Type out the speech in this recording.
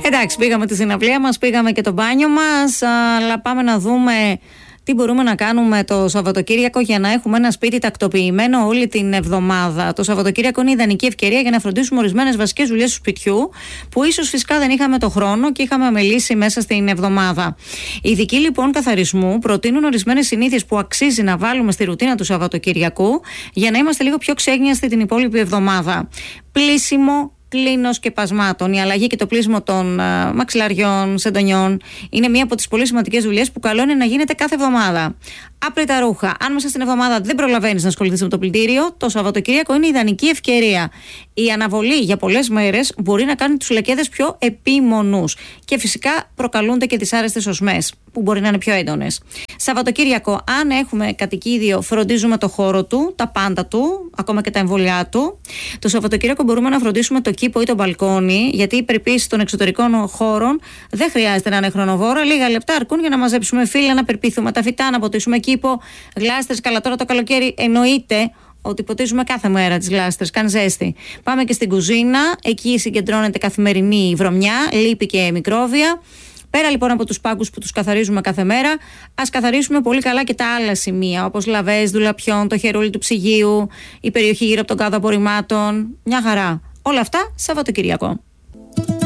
Εντάξει, πήγαμε τη συναυλία μας, πήγαμε και το μπάνιο μας, αλλά πάμε να δούμε τι μπορούμε να κάνουμε το Σαββατοκύριακο για να έχουμε ένα σπίτι τακτοποιημένο όλη την εβδομάδα. Το Σαββατοκύριακο είναι ιδανική ευκαιρία για να φροντίσουμε ορισμένες βασικές δουλειές του σπιτιού, που ίσως φυσικά δεν είχαμε το χρόνο και είχαμε αμελήσει μέσα στην εβδομάδα. Οι ειδικοί λοιπόν καθαρισμού προτείνουν ορισμένες συνήθειες που αξίζει να βάλουμε στη ρουτίνα του Σαββατοκυριακού για να είμαστε λίγο πιο ξέγνιαστοι την υπόλοιπη εβδομάδα. Πλύσιμο, κλίνος και πασμάτων. Η αλλαγή και το πλύσιμο των μαξιλαριών, σεντονιών είναι μία από τις πολύ σημαντικές δουλειές που καλό είναι να γίνεται κάθε εβδομάδα. Άπλυτα ρούχα. Αν μέσα στην εβδομάδα δεν προλαβαίνεις να ασχοληθείς με το πλυντήριο, το Σαββατοκύριακο είναι ιδανική ευκαιρία. Η αναβολή για πολλές μέρες μπορεί να κάνει τους λεκέδες πιο επίμονους και φυσικά προκαλούνται και δυσάρεστες οσμές που μπορεί να είναι πιο έντονες. Σαββατοκύριακο, αν έχουμε κατοικίδιο, φροντίζουμε το χώρο του, τα πάντα του, ακόμα και τα εμβολιά του. Το Σαββατοκύριακο μπορούμε να φροντίσουμε το κήπο ή το μπαλκόνι, γιατί η περπίση των εξωτερικών χώρων δεν χρειάζεται να είναι χρονοβόρα. Λίγα λεπτά αρκούν για να μαζέψουμε φύλλα, να περπίθουμε τα φυτά, να ποτίσουμε κήπο, γλάστρες. Καλά, τώρα το καλοκαίρι εννοείται ότι ποτίζουμε κάθε μέρα τις γλάστρες, καν ζέστη. Πάμε και στην κουζίνα, εκεί συγκεντρώνεται καθημερινή βρωμιά, λίπη και μικρόβια. Πέρα λοιπόν από τους πάγκους που τους καθαρίζουμε κάθε μέρα, ας καθαρίσουμε πολύ καλά και τα άλλα σημεία, όπως λαβές, ντουλαπιών, το χερούλι του ψυγείου, η περιοχή γύρω από τον κάδο απορριμμάτων. Μια χαρά. Όλα αυτά Σαββατοκυριακό.